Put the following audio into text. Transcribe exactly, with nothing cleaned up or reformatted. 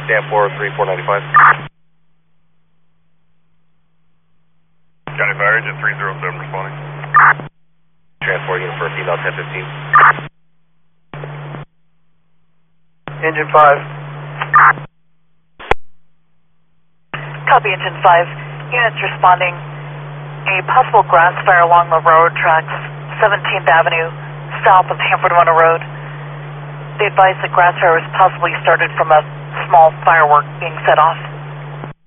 Stand four three four ninety-five. County Fire Agent three zero seven responding. Transport unit for a female ten fifteen. Engine five. Copy, Engine five. Units responding. A possible grass fire along the road tracks seventeenth Avenue, south of Hanford Winter Road. They advise the grass fire was possibly started from a small firework being set off.